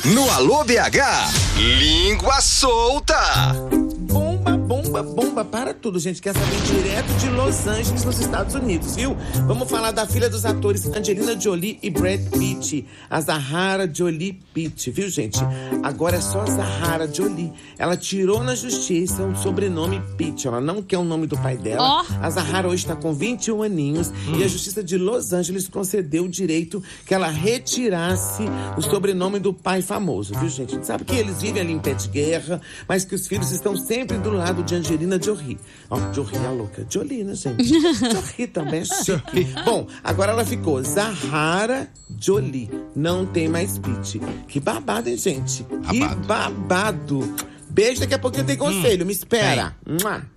No Alô BH, língua solta. Bomba para tudo, gente. Quer saber direto de Los Angeles, nos Estados Unidos, viu? Vamos falar da filha dos atores Angelina Jolie e Brad Pitt, a Zahara Jolie Pitt, viu, gente? Agora é só Zahara Jolie. Ela tirou na justiça o sobrenome Pitt. Ela não quer o nome do pai dela. A Zahara hoje está com 21 aninhos e a justiça de Los Angeles concedeu o direito que ela retirasse o sobrenome do pai famoso, viu, gente? A gente sabe que eles vivem ali em pé de guerra, mas que os filhos estão sempre do lado de Angelina Jolie. Ó, Jolie é louca. Jolie, né, gente? Jolie também é chique. Bom, agora ela ficou Zahara Jolie. Não tem mais Pitt. Que babado, hein, gente? Que babado. Beijo, daqui a pouquinho tem conselho. Me espera.